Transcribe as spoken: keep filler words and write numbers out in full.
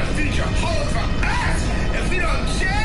future holds for us if we don't change.